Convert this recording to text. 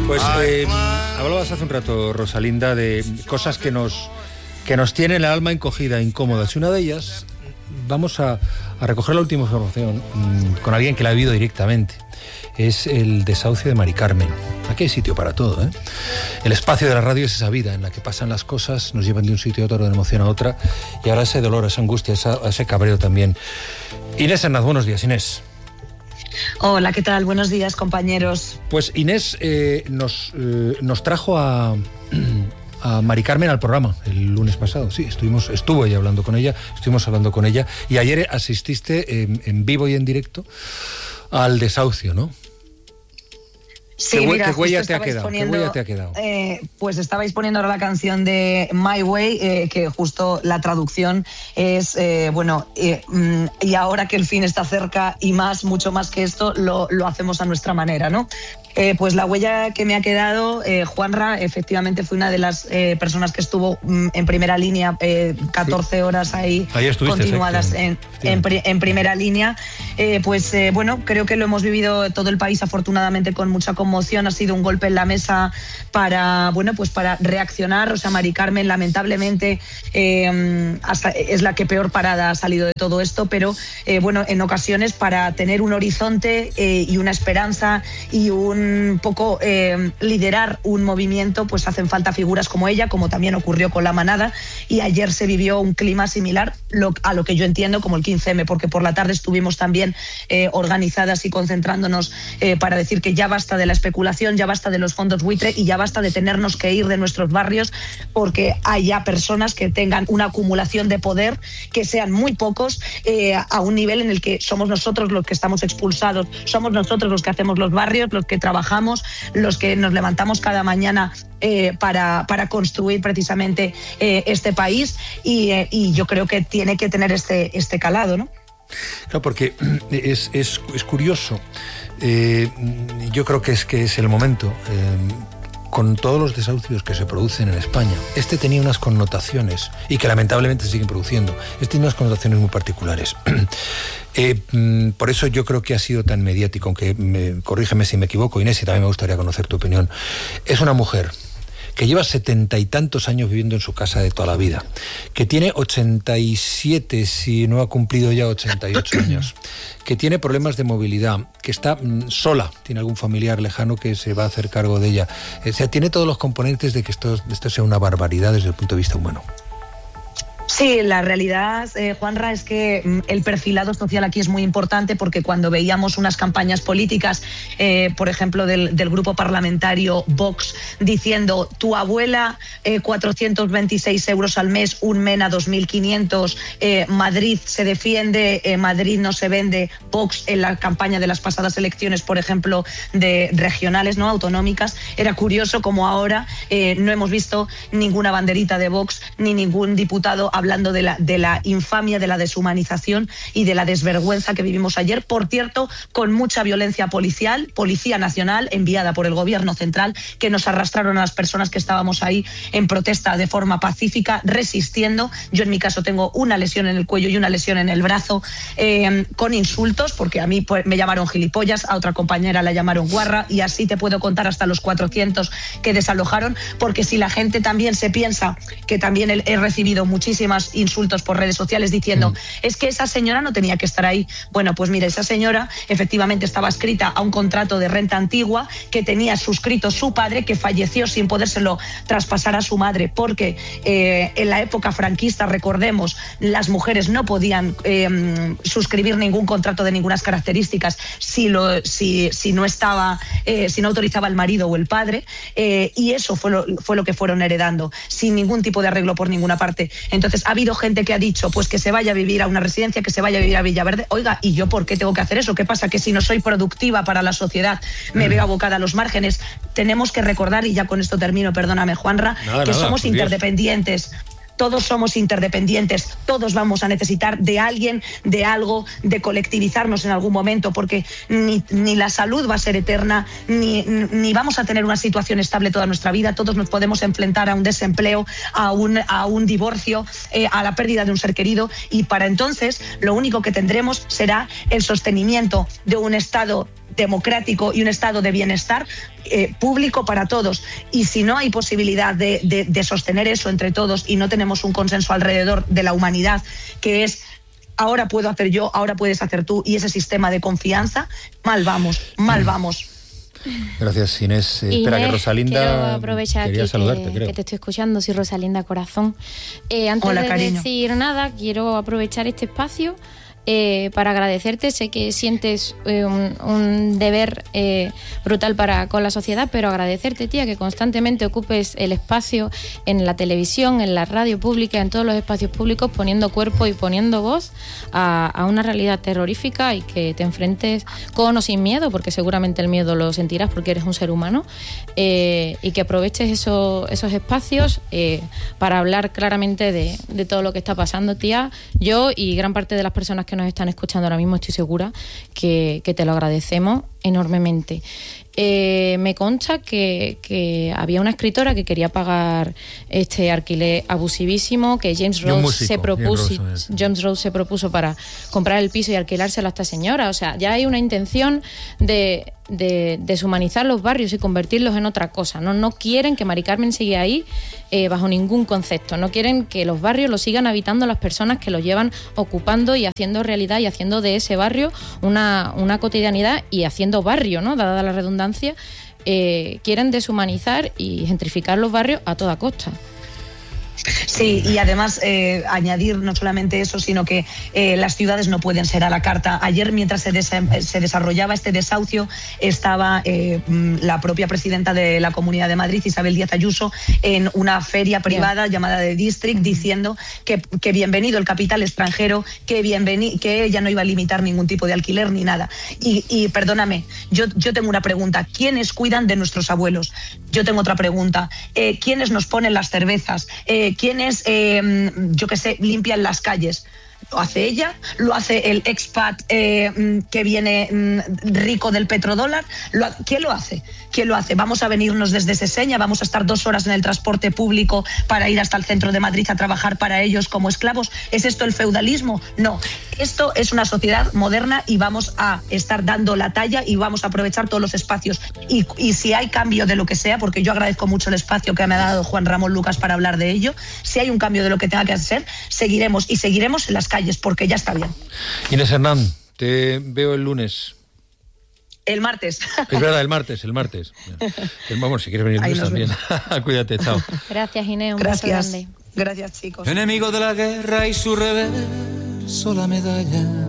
Pues hablabas hace un rato, Rosalinda, de cosas que nos tienen el alma encogida, incómodas. Y una de ellas, vamos a recoger la última información con alguien que la ha vivido directamente. Es el desahucio de Mari Carmen. Aquí hay sitio para todo, ¿eh? El espacio de la radio es esa vida en la que pasan las cosas, nos llevan de un sitio a otro, de una emoción a otra, y ahora ese dolor, esa angustia, ese cabreo también. Inés Hernández, buenos días, Inés. Hola, ¿qué tal? Buenos días, compañeros. Pues Inés nos trajo a Mari Carmen al programa el lunes pasado. Sí, estuvo ella hablando con ella, estuvimos hablando con ella, y ayer asististe en vivo y en directo al desahucio, ¿no? Sí, ¿Qué huella te ha quedado? Pues estabais poniendo ahora la canción de My Way, que justo la traducción es, y ahora que el fin está cerca y mucho más que esto, lo hacemos a nuestra manera, ¿no? Pues la huella que me ha quedado, Juanra, efectivamente fue una de las personas que estuvo en primera línea, 14 horas ahí continuadas en primera línea. Creo que lo hemos vivido todo el país afortunadamente con mucha conmoción. Ha sido un golpe en la mesa para reaccionar. O sea, Mari Carmen lamentablemente es la que peor parada ha salido de todo esto, pero en ocasiones para tener un horizonte y una esperanza y un poco liderar un movimiento, pues hacen falta figuras como ella, como también ocurrió con La Manada, y ayer se vivió un clima similar a lo que yo entiendo como el 15M, porque por la tarde estuvimos también organizadas y concentrándonos para decir que ya basta de la especulación, ya basta de los fondos buitre y ya basta de tenernos que ir de nuestros barrios, porque hay ya personas que tengan una acumulación de poder, que sean muy pocos, a un nivel en el que somos nosotros los que estamos expulsados, somos nosotros los que hacemos los barrios, los que trabajamos, los que nos levantamos cada mañana para construir precisamente este país, y yo creo que tiene que tener este calado, ¿no? Claro, porque es curioso. Yo creo que es el momento. Con todos los desahucios que se producen en España, este tenía unas connotaciones, y que lamentablemente se siguen produciendo, tiene unas connotaciones muy particulares. Por eso yo creo que ha sido tan mediático, aunque corrígeme si me equivoco, Inés, y también me gustaría conocer tu opinión. Es una mujer que lleva 70 y tantos años viviendo en su casa de toda la vida, que tiene 87, si no ha cumplido ya 88 años, que tiene problemas de movilidad, que está sola, tiene algún familiar lejano que se va a hacer cargo de ella. O sea, tiene todos los componentes de que esto sea una barbaridad desde el punto de vista humano. Sí, la realidad, Juanra, es que el perfilado social aquí es muy importante, porque cuando veíamos unas campañas políticas, por ejemplo, del grupo parlamentario Vox, diciendo tu abuela 426 euros al mes, un MENA 2.500, Madrid se defiende, Madrid no se vende, Vox en la campaña de las pasadas elecciones, por ejemplo, de regionales, no autonómicas, era curioso como ahora no hemos visto ninguna banderita de Vox ni ningún diputado hablando de la infamia, de la deshumanización y de la desvergüenza que vivimos ayer, por cierto, con mucha violencia policial, Policía Nacional enviada por el Gobierno Central, que nos arrastraron a las personas que estábamos ahí en protesta de forma pacífica, resistiendo. Yo en mi caso tengo una lesión en el cuello y una lesión en el brazo, con insultos, porque a mí me llamaron gilipollas, a otra compañera la llamaron guarra, y así te puedo contar hasta los 400 que desalojaron, porque si la gente también se piensa que también he recibido muchísimas insultos por redes sociales diciendo es que esa señora no tenía que estar ahí. Bueno, pues mira, esa señora efectivamente estaba adscrita a un contrato de renta antigua que tenía suscrito su padre, que falleció sin podérselo traspasar a su madre, porque en la época franquista, recordemos, las mujeres no podían suscribir ningún contrato de ninguna características si no autorizaba el marido o el padre, y eso fue lo que fueron heredando, sin ningún tipo de arreglo por ninguna parte. Entonces ha habido gente que ha dicho pues que se vaya a vivir a una residencia, que se vaya a vivir a Villaverde. Oiga, ¿y yo por qué tengo que hacer eso? ¿Qué pasa? Que si no soy productiva para la sociedad, me veo abocada a los márgenes. Tenemos que recordar, y ya con esto termino, perdóname, Juanra, que somos interdependientes. Todos somos interdependientes, todos vamos a necesitar de alguien, de algo, de colectivizarnos en algún momento, porque ni la salud va a ser eterna, ni vamos a tener una situación estable toda nuestra vida. Todos nos podemos enfrentar a un desempleo, a un divorcio, a la pérdida de un ser querido, y para entonces lo único que tendremos será el sostenimiento de un Estado democrático y un estado de bienestar público para todos. Y si no hay posibilidad de sostener eso entre todos y no tenemos un consenso alrededor de la humanidad, que es ahora puedo hacer yo, ahora puedes hacer tú, y ese sistema de confianza, mal vamos. Gracias, Inés. Espera, que Rosalinda quiero aprovechar quería aquí saludarte, creo. que te estoy escuchando, soy Rosalinda Corazón. Antes Hola, de cariño. decir nada, quiero aprovechar este espacio para agradecerte. Sé que sientes un deber brutal con la sociedad, pero agradecerte, tía, que constantemente ocupes el espacio en la televisión, en la radio pública, en todos los espacios públicos, poniendo cuerpo y poniendo voz a una realidad terrorífica, y que te enfrentes con o sin miedo, porque seguramente el miedo lo sentirás porque eres un ser humano, y que aproveches esos espacios para hablar claramente de todo lo que está pasando, tía. Yo y gran parte de las personas que nos están escuchando ahora mismo, estoy segura que te lo agradecemos enormemente. Me consta que había una escritora que quería pagar este alquiler abusivísimo, que James Rose se propuso para comprar el piso y alquilárselo a esta señora. O sea, ya hay una intención de deshumanizar los barrios y convertirlos en otra cosa. No quieren que Mari Carmen siga ahí bajo ningún concepto. No quieren que los barrios los sigan habitando las personas que los llevan ocupando y haciendo realidad, y haciendo de ese barrio una cotidianidad, y haciendo barrio, ¿no? Dada la redundancia. Quieren deshumanizar y gentrificar los barrios a toda costa. Sí, y además añadir no solamente eso, sino que las ciudades no pueden ser a la carta. Ayer, mientras se desarrollaba este desahucio, estaba la propia presidenta de la Comunidad de Madrid, Isabel Díaz Ayuso, en una feria privada llamada The District, diciendo que bienvenido el capital extranjero, que ella no iba a limitar ningún tipo de alquiler ni nada. Y perdóname, yo tengo una pregunta. ¿Quiénes cuidan de nuestros abuelos? Yo tengo otra pregunta. ¿Quiénes nos ponen las cervezas? ¿Quiénes, limpian las calles? ¿Lo hace ella? ¿Lo hace el expat que viene rico del petrodólar? ¿Quién lo hace? ¿Quién lo hace? ¿Vamos a venirnos desde Seseña? ¿Vamos a estar 2 horas en el transporte público para ir hasta el centro de Madrid a trabajar para ellos como esclavos? ¿Es esto el feudalismo? No. Esto es una sociedad moderna, y vamos a estar dando la talla y vamos a aprovechar todos los espacios. Y si hay cambio de lo que sea, porque yo agradezco mucho el espacio que me ha dado Juan Ramón Lucas para hablar de ello, si hay un cambio de lo que tenga que hacer, seguiremos en las calles, porque ya está bien. Inés Hernán, te veo el lunes. El martes. Es verdad, el martes. Vamos, si quieres venir el lunes también. Cuídate, chao. Gracias, Inés, un beso grande. Gracias, chicos. Enemigo de la guerra y su reverso la medalla.